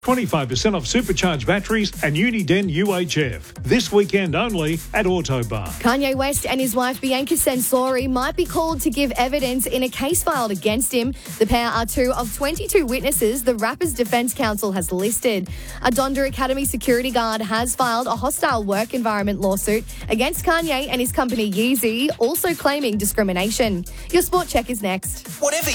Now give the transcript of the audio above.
25% off supercharged batteries and Uniden UHF. This weekend only at Autobar. Kanye West and his wife Bianca Censori might be called to give evidence in a case filed against him. The pair are two of 22 witnesses the rapper's defense counsel has listed. A Donda Academy security guard has filed a hostile work environment lawsuit against Kanye and his company Yeezy, also claiming discrimination. Your Sport Check is next. Whatever